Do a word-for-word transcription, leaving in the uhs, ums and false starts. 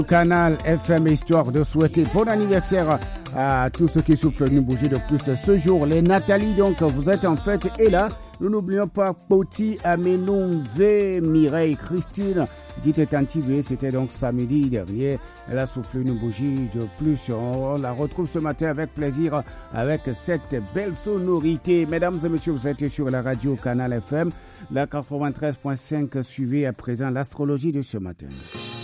Canal F M, histoire de souhaiter bon anniversaire à tous ceux qui soufflent une bougie de plus ce jour. Les Nathalie, donc, vous êtes en fête. Et là, nous n'oublions pas Poti, Aménon, V, Mireille, Christine, Dite et Tanti, c'était donc samedi dernier. Elle a soufflé une bougie de plus. On la retrouve ce matin avec plaisir avec cette belle sonorité. Mesdames et messieurs, vous êtes sur la radio Canal F M, la quatre-vingt-treize point cinq. Suivez à présent l'astrologie de ce matin.